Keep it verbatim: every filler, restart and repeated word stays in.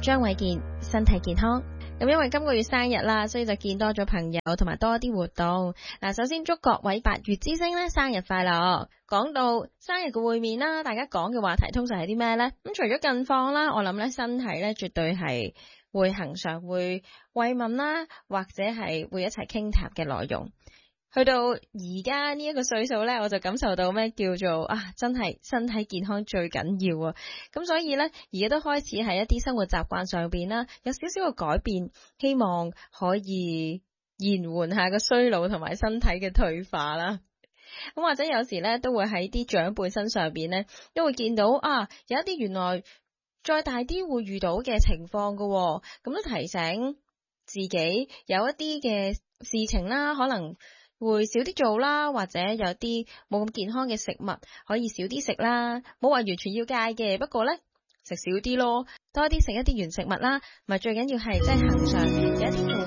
張偉健，身體健康。咁因為今個月生日啦，所以就見多咗朋友同埋多啲活動。嗱，首先祝各位八月之星咧生日快樂。講到生日嘅會面啦，大家講嘅話題通常係啲咩呢？咁除咗近況啦，我諗咧身體咧絕對係會恆常會慰問啦，或者係會一齊傾談嘅內容。去到而家呢一個歲數呢，我就感受到咩叫做啊，真係身體健康最緊要啊！咁所以呢，而家都開始喺一啲生活習慣上邊啦，有少少嘅改變，希望可以延緩下個衰老同埋身體嘅退化啦。咁或者有時呢，都會喺啲長輩身上邊呢，都會見到啊，有一啲原來再大啲會遇到嘅情況噶，咁都提醒自己有一啲嘅事情啦，可能會少啲做啦，或者有啲冇咁健康嘅食物可以少啲食啦，冇話完全要戒嘅，不過呢，食少啲咯，多啲食一啲原食物啦，咪最緊要係即係恆常有一啲